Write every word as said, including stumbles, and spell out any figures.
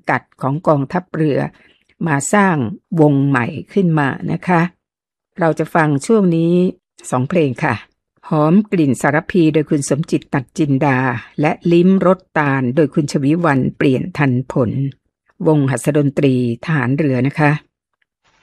กัดของกองทัพเรือมาสร้างวงใหม่ขึ้นมานะคะเราจะฟังช่วงนี้สองเพลงค่ะหอมกลิ่นสารพีโดยคุณสมจิตตัดจินดาและลิ้มรสตาลโดยคุณชวิวรรณเปลี่ยนทันผลวงหัสดนตรีทหารเรือนะคะ